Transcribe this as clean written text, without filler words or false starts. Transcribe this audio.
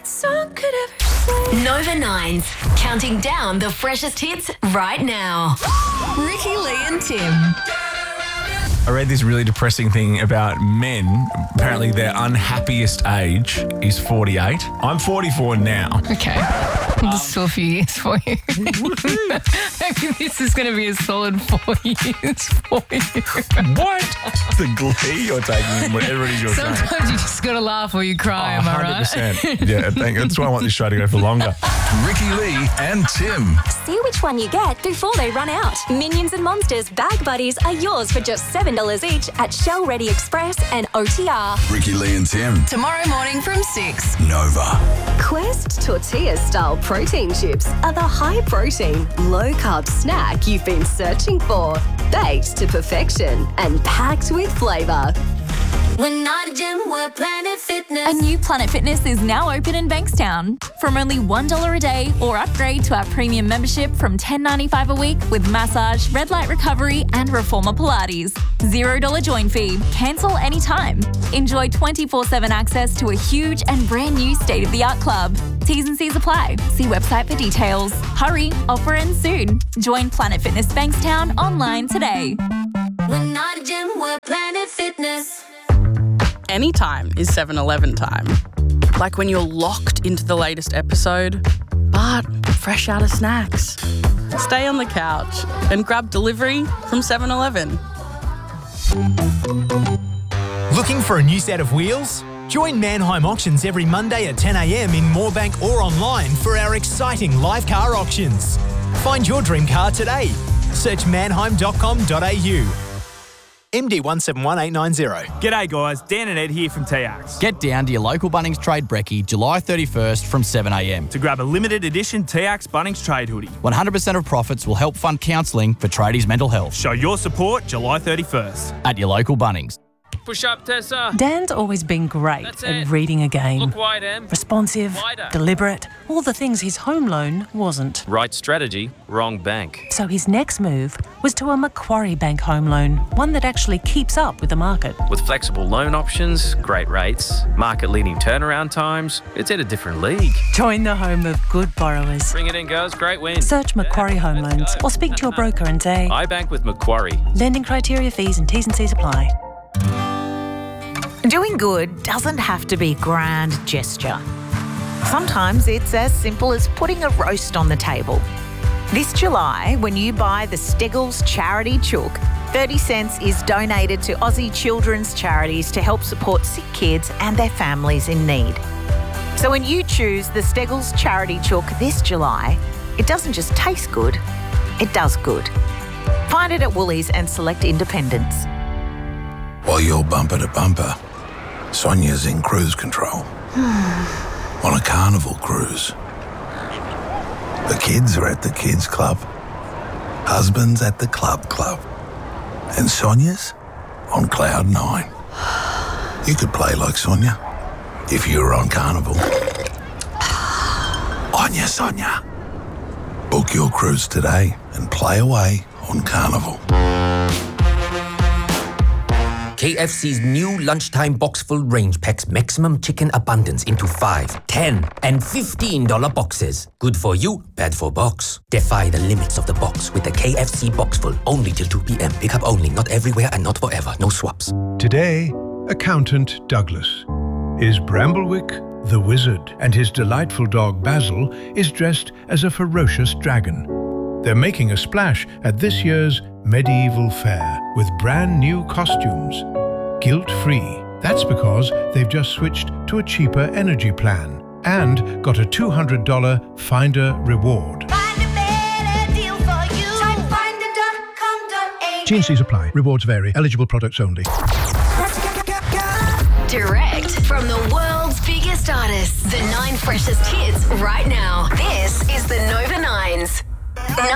that song could ever play. Nova 9s, counting down the freshest hits right now. Ricky, Lee and Tim. I read this really depressing thing about men. Apparently their unhappiest age is 48. I'm 44 now. Okay. This is still a few years for you. Maybe this is going to be a solid 4 years for you. What? The glee you're taking in whatever it is you're saying. Sometimes you just got to laugh or you cry, am I right? 100%. Yeah, that's why I want this show to go for longer. Ricky Lee and Tim. See which one you get before they run out. Minions and Monsters Bag Buddies are yours for just $7 each at Shell Ready Express and OTR. Ricky Lee and Tim. Tomorrow morning from 6. Nova. Quest tortilla-style protein chips are the high-protein, low-carb snack you've been searching for. Baked to perfection and packed with flavour. We're not a gym, we're Planet Fitness. A new Planet Fitness is now open in Bankstown. From only $1 a day or upgrade to our premium membership from $10.95 a week with massage, red light recovery and reformer Pilates. $0 join fee. Cancel anytime. Enjoy 24/7 access to a huge and brand new state-of-the-art club. T's and C's apply. See website for details. Hurry, offer ends soon. Join Planet Fitness Bankstown online today. We're not a gym, we're Planet Fitness. Anytime is 7-Eleven time. Like when you're locked into the latest episode, but fresh out of snacks. Stay on the couch and grab delivery from 7-Eleven. Looking for a new set of wheels? Join Mannheim Auctions every Monday at 10 a.m. in Moorebank or online for our exciting live car auctions. Find your dream car today. Search mannheim.com.au. MD 171890. G'day guys, Dan and Ed here from TX. Get down to your local Bunnings Trade Brekkie July 31st from 7am To grab a limited edition TX Bunnings Trade hoodie. 100% of profits will help fund counselling for tradies' mental health. Show your support July 31st. At your local Bunnings. Push up, Tessa. Dan's always been great at reading a game. Look wide, Em. Responsive, Wider. deliberate, all the things his home loan wasn't. Right strategy, wrong bank. So his next move was to a Macquarie Bank home loan, one that actually keeps up with the market. With flexible loan options, great rates, market-leading turnaround times, it's in a different league. Join the home of good borrowers. Bring it in, girls. Great win. Search Macquarie Home Loans or speak to your broker and say, I bank with Macquarie. lending criteria, fees and T's and C's apply. Doing good doesn't have to be a grand gesture. Sometimes it's as simple as putting a roast on the table. This July, when you buy the Steggles Charity Chook, 30 cents is donated to Aussie children's charities to help support sick kids and their families in need. So when you choose the Steggles Charity Chook this July, it doesn't just taste good, it does good. Find it at Woolies and select independents. While you're bumper to bumper, Sonia's in cruise control. On a carnival cruise. The kids are at the kids club. Husband's at the club. And Sonia's on cloud 9. You could play like Sonia if you were on carnival. On ya, Sonia. Book your cruise today and play away on carnival. KFC's new lunchtime box-full range packs maximum chicken abundance into 5, 10, and $15 boxes. Good for you, bad for box. Defy the limits of the box with the KFC box-full only till 2 p.m. Pick up only, not everywhere and not forever. No swaps. Today, Accountant Douglas is Bramblewick the Wizard, and his delightful dog Basil is dressed as a ferocious dragon. They're making a splash at this year's medieval fair with brand new costumes, guilt-free. That's because they've just switched to a cheaper energy plan and got a $200 Finder reward. T&Cs apply. Rewards vary. Eligible products only. Direct from the world's biggest artists. The 9 freshest hits right now. This is the Nova 9s.